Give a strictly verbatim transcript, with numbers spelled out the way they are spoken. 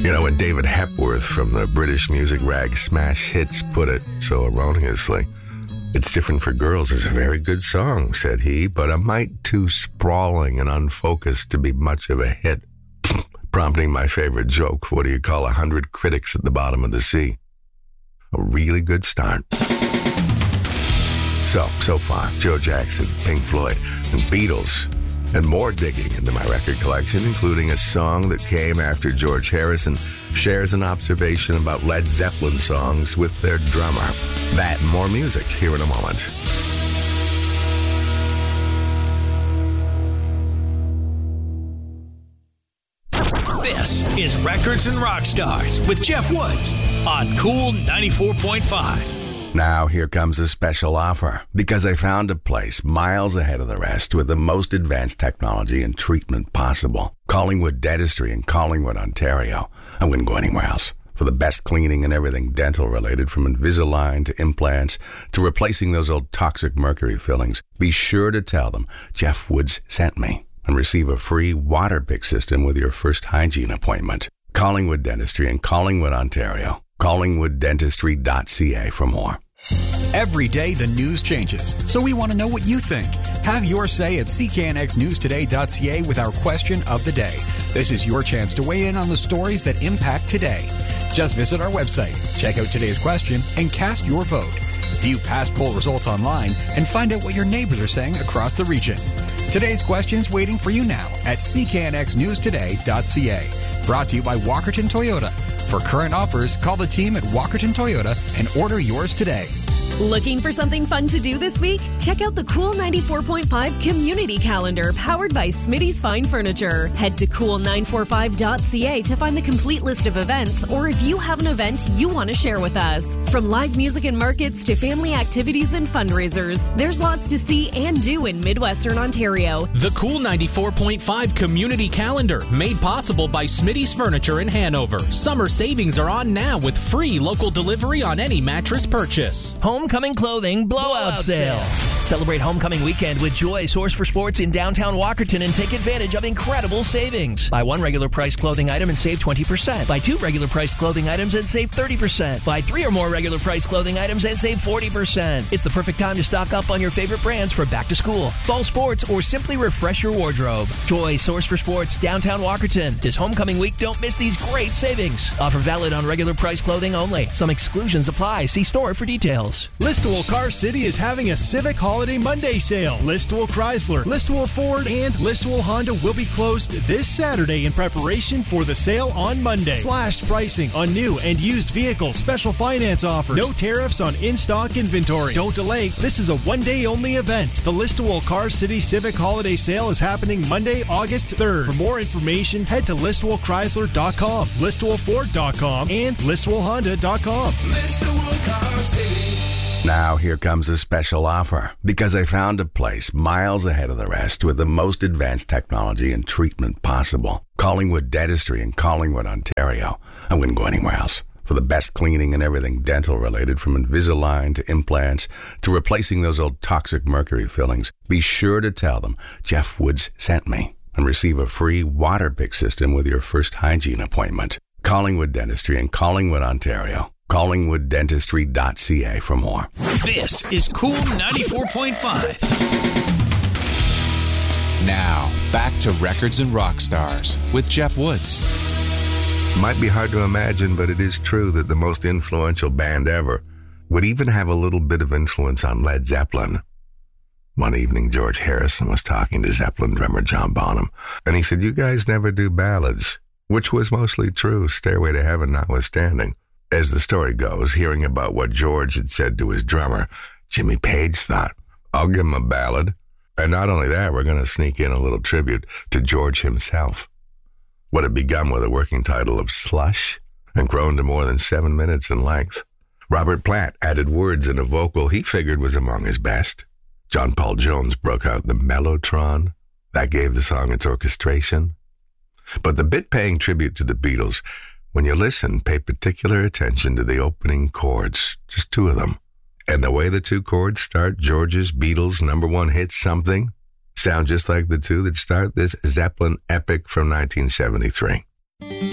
You know, when David Hepworth from the British music rag Smash Hits put it so erroneously, "It's Different for Girls" is a very good song, said he, but a mite too sprawling and unfocused to be much of a hit, prompting my favorite joke: what do you call a hundred critics at the bottom of the sea? A really good start. So, so far, Joe Jackson, Pink Floyd, and Beatles, and more digging into my record collection, including a song that came after George Harrison shares an observation about Led Zeppelin songs with their drummer. That and more music here in a moment. This is Records and Rockstars with Jeff Woods on Cool ninety-four point five. Now here comes a special offer, because I found a place miles ahead of the rest with the most advanced technology and treatment possible. Collingwood Dentistry in Collingwood, Ontario. I wouldn't go anywhere else. For the best cleaning and everything dental related, from Invisalign to implants to replacing those old toxic mercury fillings. Be sure to tell them Jeff Woods sent me and receive a free water pick system with your first hygiene appointment. Collingwood Dentistry in Collingwood, Ontario. collingwood dentistry dot c a for more. Every day the news changes, so we want to know what you think. Have your say at c k n x news today dot c a with our question of the day. This is your chance to weigh in on the stories that impact today. Just visit our website, check out today's question, and cast your vote. View past poll results online and find out what your neighbors are saying across the region. Today's question's waiting for you now at c k n x news today dot c a. Brought to you by Walkerton Toyota. For current offers, call the team at Walkerton Toyota and order yours today. Looking for something fun to do this week? Check out the Cool ninety-four point five Community Calendar powered by Smitty's Fine Furniture. Head to cool nine forty-five dot c a to find the complete list of events, or if you have an event you want to share with us. From live music and markets to family activities and fundraisers, there's lots to see and do in Midwestern Ontario. The Cool ninety-four point five Community Calendar, made possible by Smitty's Furniture in Hanover. Summer savings are on now with free local delivery on any mattress purchase. Homecoming Clothing Blowout, Blowout Sale. Sale. Celebrate Homecoming Weekend with Joy, Source for Sports in downtown Walkerton, and take advantage of incredible savings. Buy one regular price clothing item and save twenty percent. Buy two regular price clothing items and save thirty percent. Buy three or more regular price clothing items and save forty percent. It's the perfect time to stock up on your favorite brands for back to school, fall sports, or simply refresh your wardrobe. Joy, Source for Sports, downtown Walkerton. This Homecoming Week, don't miss these great savings. Offer valid on regular price clothing only. Some exclusions apply. See store for details. Listowel Car City is having a Civic Holiday Monday sale. Listowel Chrysler, Listowel Ford, and Listowel Honda will be closed this Saturday in preparation for the sale on Monday. Slashed pricing on new and used vehicles, special finance offers, no tariffs on in-stock inventory. Don't delay. This is a one-day only event. The Listowel Car City Civic Holiday Sale is happening Monday, August third. For more information, head to listowel chrysler dot com, listowel ford dot com, and listowel honda dot com. Listowel Car City. Now here comes a special offer, because I found a place miles ahead of the rest with the most advanced technology and treatment possible. Collingwood Dentistry in Collingwood, Ontario. I wouldn't go anywhere else. For the best cleaning and everything dental related, from Invisalign to implants to replacing those old toxic mercury fillings. Be sure to tell them Jeff Woods sent me and receive a free water pick system with your first hygiene appointment. Collingwood Dentistry in Collingwood, Ontario. collingwood dentistry dot c a for more. This is Cool ninety-four point five. Now, back to Records and Rockstars with Jeff Woods. Might be hard to imagine, but it is true that the most influential band ever would even have a little bit of influence on Led Zeppelin. One evening, George Harrison was talking to Zeppelin drummer John Bonham, and he said, "You guys never do ballads," which was mostly true, Stairway to Heaven notwithstanding. As the story goes, hearing about what George had said to his drummer, Jimmy Page thought, "I'll give him a ballad. And not only that, we're going to sneak in a little tribute to George himself." What had begun with a working title of Slush and grown to more than seven minutes in length. Robert Plant added words and a vocal he figured was among his best. John Paul Jones broke out the mellotron. That gave the song its orchestration. But the bit-paying tribute to the Beatles, when you listen, pay particular attention to the opening chords, just two of them. And the way the two chords start George's Beatles number one hit, Something, sound just like the two that start this Zeppelin epic from nineteen seventy-three.